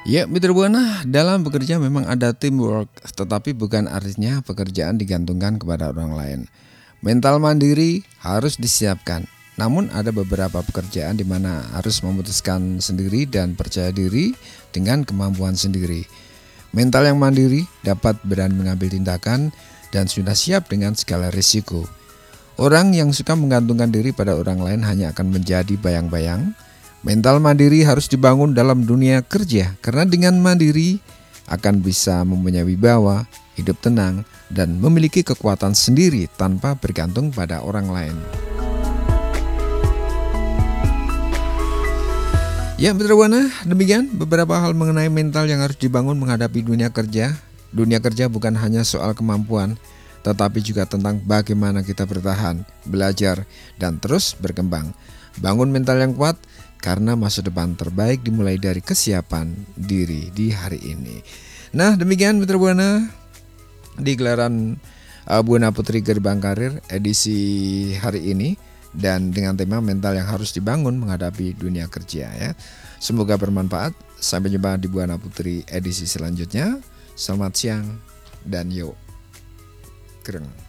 Ya, Mitra Buana, dalam bekerja memang ada teamwork, tetapi bukan artinya pekerjaan digantungkan kepada orang lain. Mental mandiri harus disiapkan. Namun ada beberapa pekerjaan di mana harus memutuskan sendiri dan percaya diri dengan kemampuan sendiri. Mental yang mandiri dapat berani mengambil tindakan dan sudah siap dengan segala risiko. Orang yang suka menggantungkan diri pada orang lain hanya akan menjadi bayang-bayang. Mental mandiri harus dibangun dalam dunia kerja karena dengan mandiri akan bisa mempunyai wibawa, hidup tenang, dan memiliki kekuatan sendiri tanpa bergantung pada orang lain. Ya, Mitra Buana, demikian beberapa hal mengenai mental yang harus dibangun menghadapi dunia kerja. Dunia kerja bukan hanya soal kemampuan, tetapi juga tentang bagaimana kita bertahan, belajar, dan terus berkembang. Bangun mental yang kuat, karena masa depan terbaik dimulai dari kesiapan diri di hari ini. Nah, demikian Mitra Buana di gelaran Buana Putri Gerbang Karir edisi hari ini, dan dengan tema mental yang harus dibangun menghadapi dunia kerja ya. Semoga bermanfaat. Sampai jumpa di Buana Putri edisi selanjutnya. Selamat siang dan yuk kereng.